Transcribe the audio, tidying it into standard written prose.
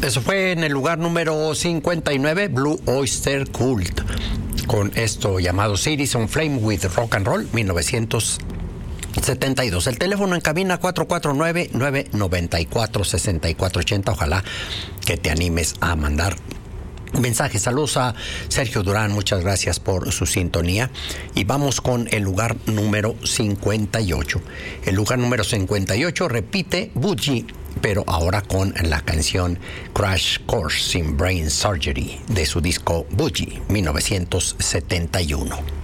Eso fue en el lugar número 59, Blue Oyster Cult, con esto llamado Cities on Flame with Rock and Roll, 1972. El teléfono en cabina 449-994-6480. Ojalá que te animes a mandar mensajes. Saludos a Sergio Durán, muchas gracias por su sintonía. Y vamos con el lugar número 58. El lugar número 58 repite Boogie, pero ahora con la canción Crash Course in Brain Surgery de su disco Boogie, 1971.